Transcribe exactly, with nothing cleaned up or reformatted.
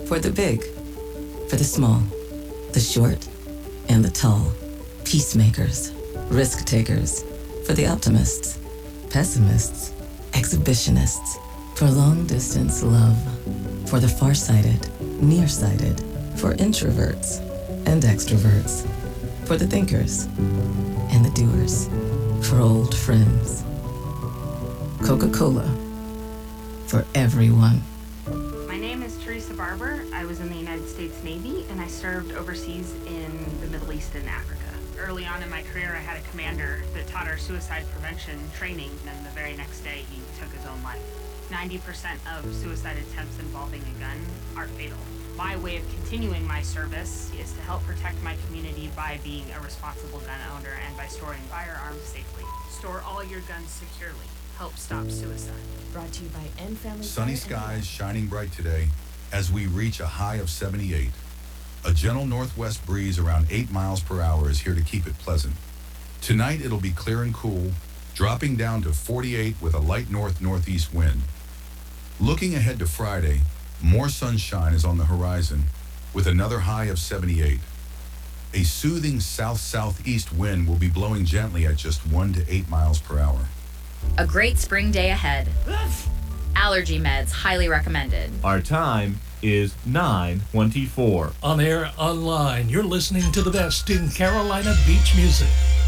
For the big, for the small, the short, and the tall. Peacemakers, risk takers. For the optimists, pessimists, exhibitionists. For long distance love. For the farsighted, nearsighted. For introverts and extroverts. For the thinkers and the doers. For old friends. Coca-Cola. For everyone. My name is Teresa Barber. I was in the United States Navy and I served overseas in the Middle East and Africa. Early on in my career, I had a commander that taught our suicide prevention training, and the very next day he took his own life. ninety percent of suicide attempts involving a gun are fatal. My way of continuing my service is to help protect my community by being a responsible gun owner and by storing firearms safely. Store all your guns securely. Help stop suicide. Brought to you by N Family. Sunny skies shining bright today as we reach a high of seventy-eight. A gentle northwest breeze around eight miles per hour is here to keep it pleasant. Tonight it'll be clear and cool, dropping down to forty-eight with a light north-northeast wind. Looking ahead to Friday, more sunshine is on the horizon with another high of seventy-eight. A soothing south-southeast wind will be blowing gently at just one to eight miles per hour. A great spring day ahead. Allergy meds highly recommended. Our time is nine twenty-four. On air, online, you're listening to the best in Carolina beach music.